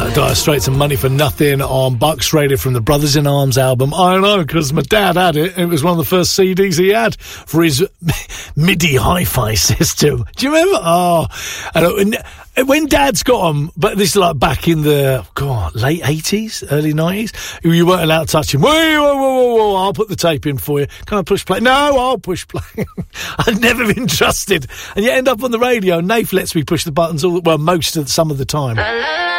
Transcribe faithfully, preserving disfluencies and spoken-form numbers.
Dire Straits and Money for Nothing on Bucks Radio from the Brothers in Arms album. I know, because my dad had it. It was one of the first C Ds he had for his MIDI hi-fi system. Do you remember? Oh, and when Dad's got them, but this is like back in the, God, late eighties, early nineties, you weren't allowed to touch him. Whoa, whoa, whoa, whoa, whoa, I'll put the tape in for you. Can I push play? No, I'll push play. I've never been trusted. And you end up on the radio, and Nath lets me push the buttons all, well, most of some of the time.